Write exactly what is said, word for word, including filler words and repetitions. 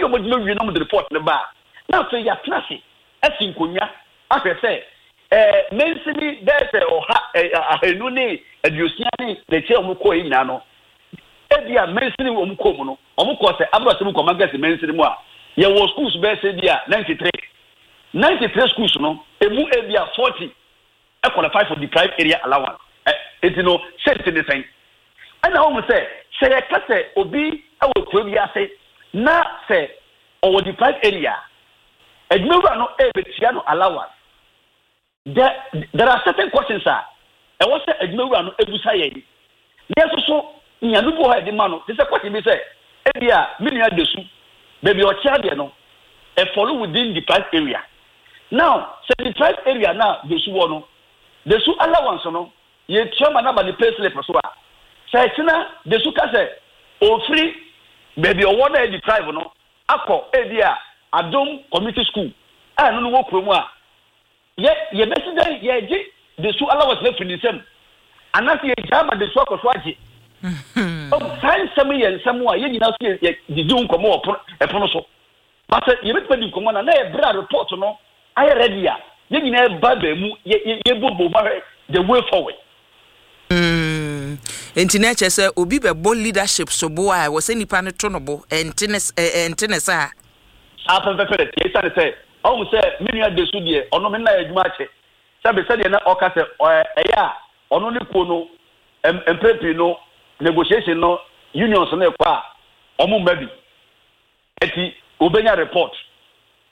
no mo dimo wi no mo report ne ba na fe ya trase asi nkonya afẹ sẹ eh mensini dese oha ahenu ni aduosia ni le che omuko yi nyina no ebia mensini omuko mu no omuko se abro se mu ko magasi mensini mu a ye wo schools be se dia ninety-three ninety-three schools no emu ebia forty e qualify for deprived area allowance it no set in the thing and now we say say e ka se obi e wo kuro bi ase na se o deprived area edmewa no e betia no allowance. There, there are certain questions sir. I was say edmewa no ebusa ye. Yes so nyanu bo ha de ma no. This question be say e bia minia desu baby o chia de no e follow within the deprived area. Now, say the deprived area now desu wo no. Desu allowance no ye chama na ba the pay slip so a. Say tina desu ka say o free baby o wona e deprive no akọ e bia Adom community school ah no no wo kromu a ye ye mesida ye ji de su allowance na finisem anase ye jama de su akoso age oh sai sem ye nsem a ye nyina so ye didi nkomo opo epono so but ye betima di nkomo na na ye bra report no aye ready a ye nyina ba ba mu ye ye bobo ma the way forward mm entine che se obi be bon leadership so bo a wo se nipa ne to no bo entine entine sa after the fact yes I say oh say minia de su de ono me na adwuma che sabe say de na oka say eya ono ne ko no emprepi no negotiation no unions no kwa omo mabi eti obenya report